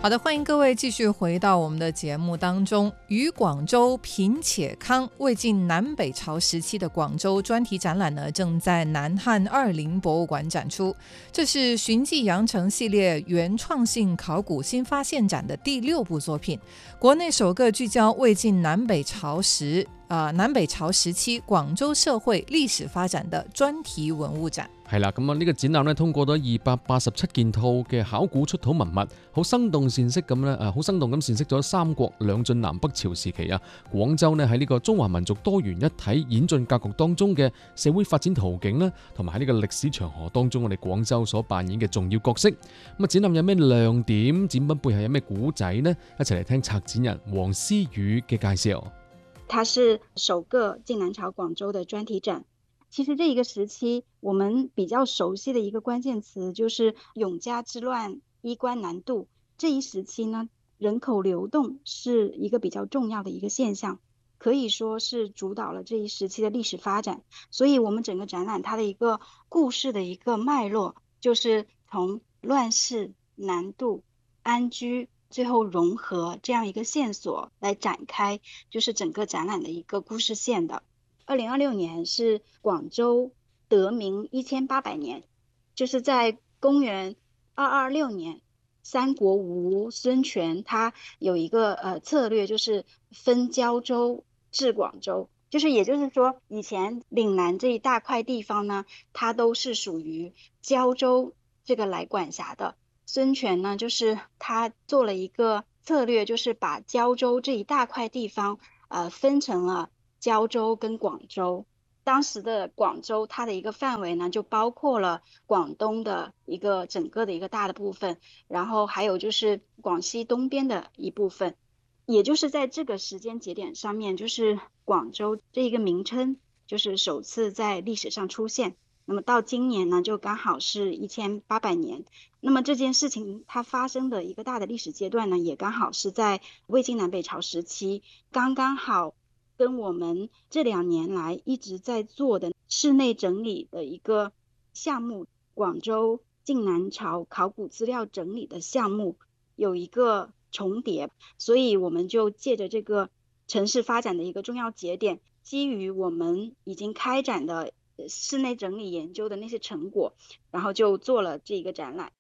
好的，欢迎各位继续回到我们的节目当中。于广州平且康魏晋南北朝时期的广州专题展览呢，正在南汉20博物馆展出。这是寻迹羊城系列原创性考古新发现展的第6部作品，国内首个聚焦魏晋南北朝时期廣州社會歷史發展的專題文物展。 係啦，咁呢個展覽咧通過咗287件套嘅考古出土文物，好生動咁闡釋咗三國兩晉南北朝時期廣州咧喺呢個中華民族多元一體演進格局當中嘅社會發展途徑啦，同埋喺呢個歷史長河當中我哋廣州所扮演嘅重要角色。咁展覽有咩亮點？展品背後有咩古仔呢？一齊嚟聽策展人黃思宇嘅介紹。 它是首个晋南朝廣州的專題展。其實這一個時期我們比較熟悉的一個關鍵詞就是永嘉之亂、衣冠南渡。這一時期呢，人口流動是一個比較重要的一個現象，可以說是主導了這一時期的歷史發展。所以我們整個展覽它的一個故事的一個脈絡，就是從亂世、南渡、安居，最後融合這樣一個線索來展開，就是整個展覽的一個故事線的。2026年是廣州得名1800年，就是在公元226年，三國吳孫權他有一個策略，就是分交州治廣州，也就是說以前嶺南這一大塊地方呢，它都是屬於交州這個來管轄的。孫權呢，就是他做了一個策略，就是把交州這一大塊地方分成了交州跟廣州。當時的廣州它的一個範圍呢，就包括了廣東的一個整個的一個大的部分，然後還有就是廣西東邊的一部分。也就是在這個時間節點上面，就是廣州這一個名稱就是首次在歷史上出現。那麼到今年呢，就剛好是1800年。那麼這件事情它發生的一個大的歷史階段呢，也剛好是在魏晉南北朝時期，剛剛好跟我們這2年來一直在做的室內整理的一個項目，廣州晉南朝考古資料整理的項目有一個重疊，所以我們就借着這個城市發展的一個重要節點，基於我們已經開展的室內整理研究的那些成果，然後就做了這個展覽。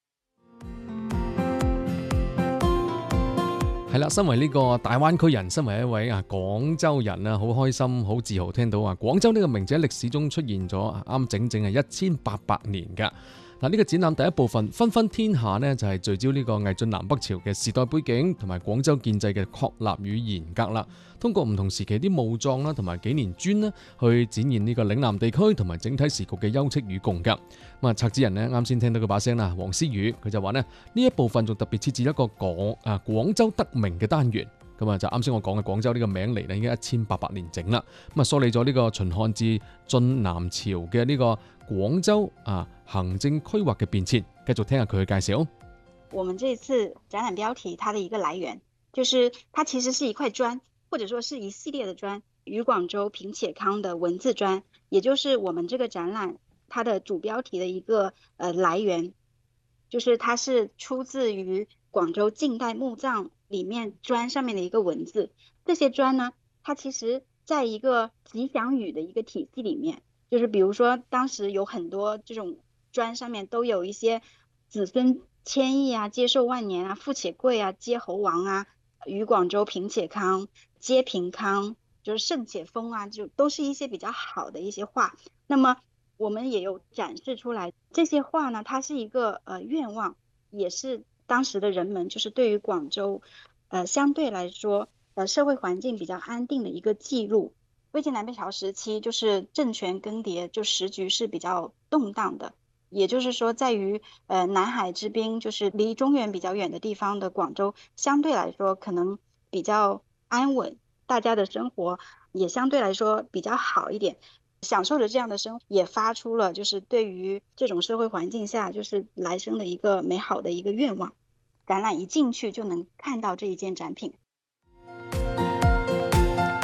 係啦，身為呢個大灣區人，身為一位廣州人好開心好自豪聽到廣州呢個名字喺歷史中出現咗啱整整係1800年㗎。嗱，呢個展覽第一部分紛紛天下呢，就係聚焦呢個魏晉南北朝嘅時代背景同埋廣州建制嘅確立與嚴格啦。通過唔同時期啲墓葬啦同埋紀年磚啦，去展現呢個嶺南地區同埋整體時局嘅休戚與共㗎。策展人呢，啱先聽到佢把聲啦，黃思宇佢就話呢一部分仲特別設置一個廣州得名嘅單元。咁就啱先我講嘅廣州呢個名嚟咧，已經1800年整啦。梳理咗呢個秦漢至晉南朝嘅呢個廣州行政規劃嘅變遷。繼續聽下佢嘅介紹。 我們這次展覽標題它的一個來源，就是它其實是一塊磚，或者說是一系列的磚，於廣州平且康的文字磚，也就是我們這個展覽它的主標題的一個來源，就是它是出自於廣州近代墓葬裡面磚上面的一個文字。這些磚呢，它其實在一個吉祥語的一個體系裡面，就是比如說當時有很多這種磚上面都有一些子孫千億啊，接壽萬年啊，富且貴啊，皆侯王啊，於廣州平且康，皆平康，就是盛且豐啊，就都是一些比較好的一些話。那麼我們也有展示出來這些話呢，它是一個願望，也是當時的人們就是對於廣州相對來說社會環境比較安定的一個記錄。魏晉南北朝時期就是政權更迭，就時局是比較動盪的，也就是說在於南海之濱，就是離中原比較遠的地方的廣州相對來說可能比較安穩，大家的生活也相對來說比較好一點，享受着這樣的生活，也發出了就是對於這種社會環境下就是來生的一個美好的一個願望。展覽一進去就能看到這一件展品。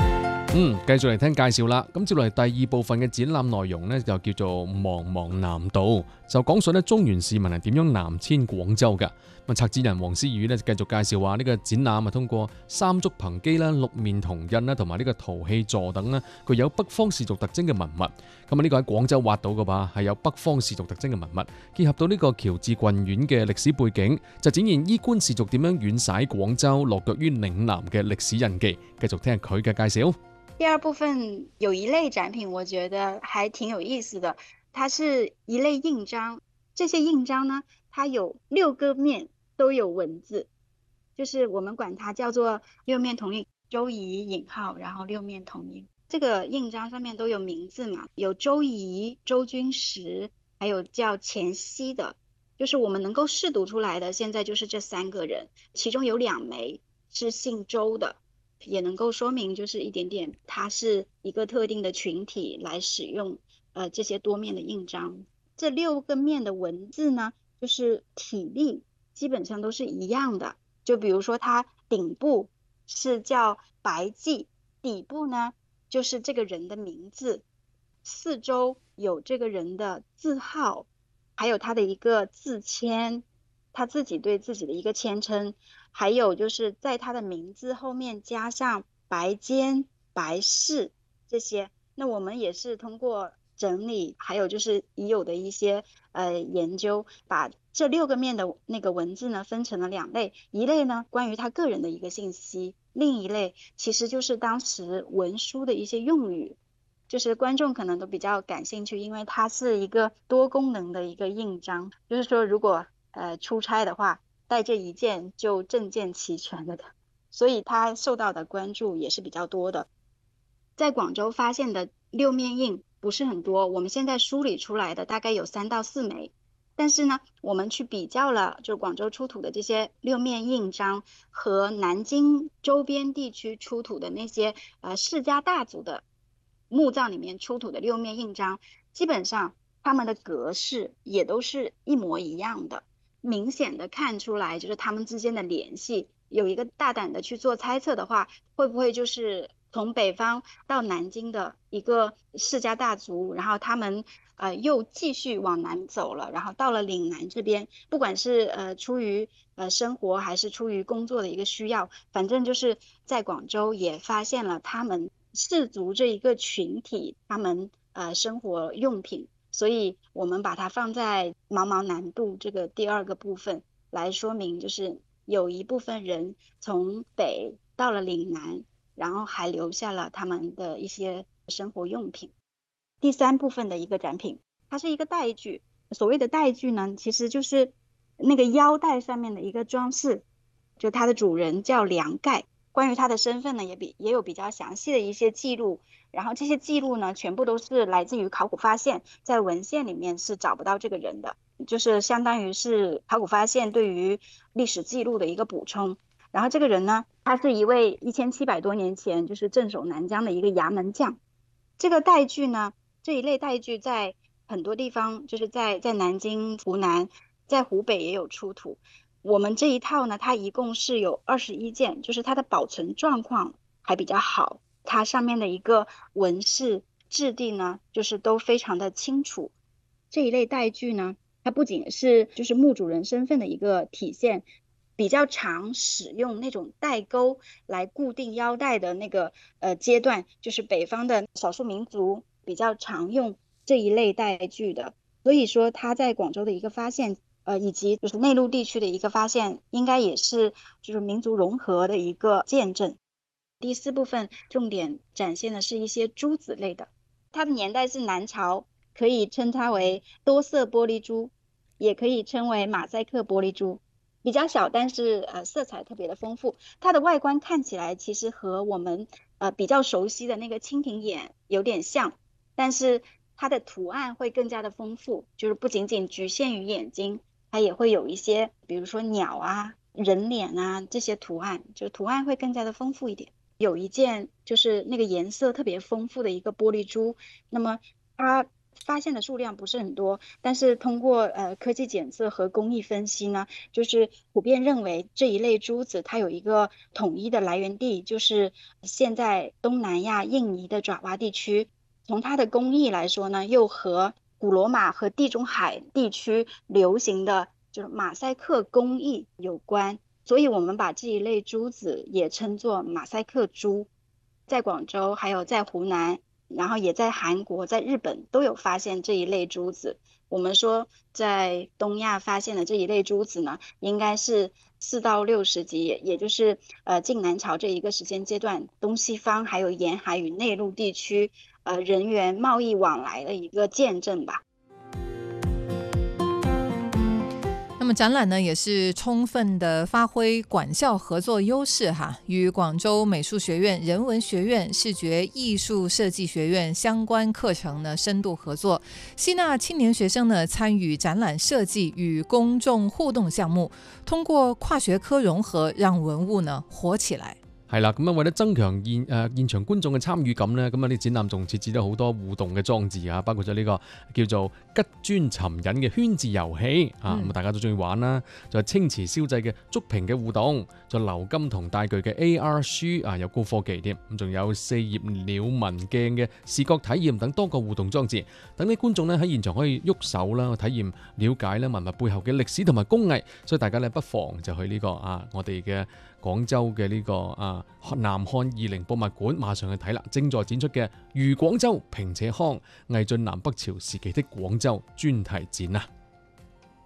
繼續嚟聽介紹啦。咁接落嚟第二部分嘅展覽內容呢，就叫做茫茫南道，就講述呢中原市民係點樣南遷廣州㗎。咁策展人黃思宇呢，繼續介紹話呢個展覽通過三足硼基啦、六面銅印啦，同埋呢個陶器座等啦，具有北方氏族特徵嘅文物。咁呢個喺廣州挖到嘅話，係有北方氏族特徵嘅文物，結合到呢個喬治郡縣嘅歷史背景，就展現衣冠氏族點樣遠徙廣州、落腳於嶺南嘅歷史印記。繼續聽下佢嘅介紹。 第二部分有一類展品，我覺得還挺有意思的，它是一類印章。這些印章呢，它有6個面都有文字，就是我們管它叫做六面銅印，周儀引號，然後六面銅印。這個印章上面都有名字嘛，有周儀、周君實，還有叫錢熙的，就是我們能夠識讀出來的，現在就是這3個人，其中有2枚是姓周的。也能夠說明就是一點點它是一個特定的群體來使用這些多面的印章。這6個面的文字呢，就是體例基本上都是一樣的，就比如說它頂部是叫白記，底部呢就是這個人的名字，四周有這個人的字號，還有他的一個字籤，他自己對自己的一個謙稱，還有就是在他的名字後面加上白監、白氏這些。那我們也是通過整理，還有就是已有的一些研究，把這6個面的那個文字呢分成了2類，一類呢關於他個人的一個信息，另一類其實就是當時文書的一些用語，就是觀眾可能都比較感興趣，因為它是一個多功能的一個印章，就是說如果出差的話，帶這一件就證件齊全了的，所以它受到的關注也是比較多的。在廣州發現的6面印不是很多，我們現在梳理出來的大概有3到4枚，但是呢，我們去比較了就廣州出土的這些6面印章和南京周邊地區出土的那些世家大族的墓葬裡面出土的6面印章，基本上他們的格式也都是一模一樣的，明顯的看出來就是他們之間的聯繫。有一個大膽的去做猜測的話，會不會就是從北方到南京的一個世家大族，然後他們又繼續往南走了，然後到了嶺南這邊，不管是出於生活還是出於工作的一個需要，反正就是在廣州也發現了他們氏族這一個群體他們生活用品，所以我們把它放在茫茫南渡這個第2個部分來說明，就是有一部分人從北到了嶺南，然後還留下了他們的一些生活用品。第3部分的一個展品，它是一個帶具。所謂的帶具呢，其實就是那個腰帶上面的一個裝飾，就它的主人叫梁蓋，關於他的身份呢也有比較詳細的一些記錄，然後這些記錄呢全部都是來自於考古發現，在文獻裡面是找不到這個人的，就是相當於是考古發現對於歷史記錄的一個補充。然後這個人呢，他是一位1700多年前就是鎮守南疆的一個衙門將。這個帶具呢，這一類帶具在很多地方，就是在南京、湖南，在湖北也有出土。我們這一套呢，它一共是有21件，就是它的保存狀況還比較好，它上面的一個紋飾質地呢，就是都非常的清楚。這一類帶具呢，它不僅是就是墓主人身份的一個體現，比較常使用那種帶鈎來固定腰帶的那個階段，就是北方的少數民族比較常用這一類帶具的，所以說它在廣州的一個發現，以及就是內陸地區的一個發現，應該也是就是民族融合的一個見證。第4部分重點展現的是一些珠子類的，它的年代是南朝，可以稱它為多色玻璃珠，也可以稱為馬賽克玻璃珠。比較小，但是色彩特別的豐富。它的外觀看起來其實和我們比較熟悉的那個蜻蜓眼有點像，但是它的圖案會更加的豐富，就是不僅僅局限於眼睛，它也會有一些，比如說鳥啊、人臉啊這些圖案，就圖案會更加的豐富一點。有一件就是那個顏色特別豐富的一個玻璃珠，那麼它发现的数量不是很多，但是通过科技检测和工艺分析呢，就是普遍认为这一类珠子它有一个统一的来源地，就是现在东南亚印尼的爪哇地区。从它的工艺来说呢，又和古罗马和地中海地区流行的就是马赛克工艺有关，所以我们把这一类珠子也称作马赛克珠。在广州，还有在湖南，然后也在韩国、在日本都有发现这一类珠子。我们说，在东亚发现的这一类珠子呢，应该是4到6世纪，也就是晋南朝这一个时间阶段，东西方还有沿海与内陆地区人员贸易往来的一个见证吧。 那么展览呢，也是充分的发挥管校合作优势哈，与广州美术学院、人文学院、视觉艺术设计学院相关课程呢深度合作，吸纳青年学生呢参与展览设计与公众互動項目，通過跨學科融合，讓文物呢活起來。 係啦，咁為咗增強現場觀眾嘅參與感呢，咁啲展覽仲設置咗好多互動嘅裝置啊，包括咗呢個叫做吉磚尋引嘅圈字遊戲啊，咁大家都中意玩啦。仲有青瓷燒製嘅竹屏嘅互動，仲有鎏金銅帶具嘅 AR 書啊，有高科技添。咁仲有4葉鳥紋鏡嘅視覺體驗等多個互動裝置，等啲觀眾呢喺現場可以喐手啦，體驗了解咧文物背後嘅歷史同埋工藝。所以大家咧不妨就去呢個我哋嘅廣州嘅呢個南漢20博物館馬上去睇啦，正在展出嘅《豫廣州平且康：魏晉南北朝時期的廣州》專題展啊！